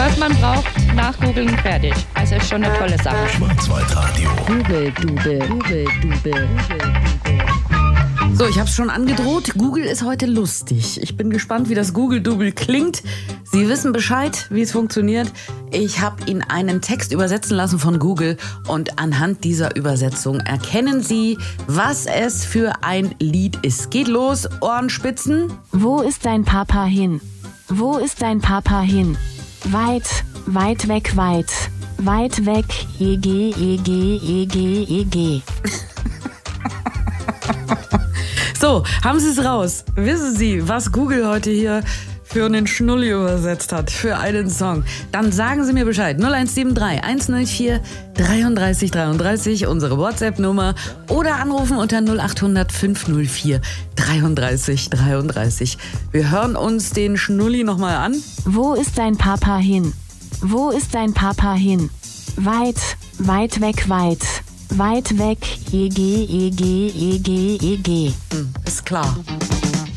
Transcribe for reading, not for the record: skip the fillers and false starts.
Was man braucht, nachgoogeln, fertig. Also ist schon eine tolle Sache. Schwarzwaldradio. Google-Dube. So, ich habe es schon angedroht. Google ist heute lustig. Ich bin gespannt, wie das Google-Double klingt. Sie wissen Bescheid, wie es funktioniert. Ich habe Ihnen einen Text übersetzen lassen von Google und anhand dieser Übersetzung erkennen Sie, was es für ein Lied ist. Geht los, Ohrenspitzen. Wo ist dein Papa hin? Wo ist dein Papa hin? Weit, weit weg, weit. Weit weg, EG. So, haben Sie es raus? Wissen Sie, was Google heute hier für einen Schnulli übersetzt hat, für einen Song? Dann sagen Sie mir Bescheid. 0173 104 33 33, unsere WhatsApp-Nummer. Oder anrufen unter 0800 504 33 33. Wir hören uns den Schnulli nochmal an. Wo ist dein Papa hin? Wo ist dein Papa hin? Weit, weit weg, weit. Weit weg, EG. Ist klar.